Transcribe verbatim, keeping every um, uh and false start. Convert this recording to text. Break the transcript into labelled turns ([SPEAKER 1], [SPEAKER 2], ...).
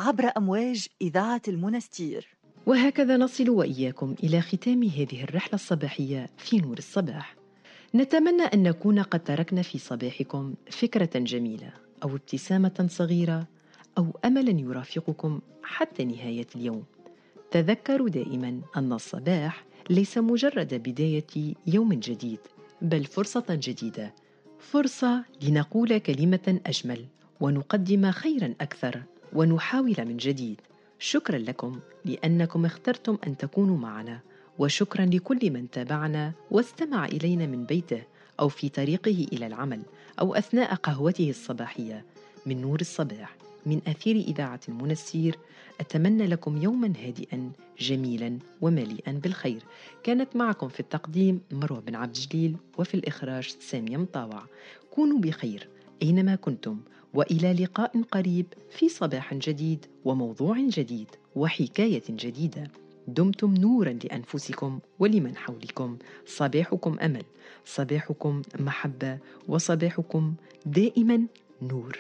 [SPEAKER 1] عبر أمواج إذاعة المنستير.
[SPEAKER 2] وهكذا نصل وإياكم إلى ختام هذه الرحلة الصباحية في نور الصباح. نتمنى أن نكون قد تركنا في صباحكم فكرة جميلة أو ابتسامة صغيرة أو أملا يرافقكم حتى نهاية اليوم. تذكروا دائما أن الصباح ليس مجرد بداية يوم جديد، بل فرصة جديدة، فرصة لنقول كلمة أجمل ونقدم خيرا أكثر ونحاول من جديد. شكرا لكم لأنكم اخترتم أن تكونوا معنا، وشكرا لكل من تابعنا واستمع إلينا من بيته أو في طريقه إلى العمل أو أثناء قهوته الصباحية. من نور الصباح من أثير إذاعة المنستير، أتمنى لكم يوما هادئا جميلا ومليئا بالخير. كانت معكم في التقديم مروة بن عبد الجليل، وفي الإخراج سامية مطاوع. كونوا بخير أينما كنتم، وإلى لقاء قريب في صباح جديد وموضوع جديد وحكاية جديدة. دمتم نورا لأنفسكم ولمن حولكم. صباحكم أمل، صباحكم محبة، وصباحكم دائما نور.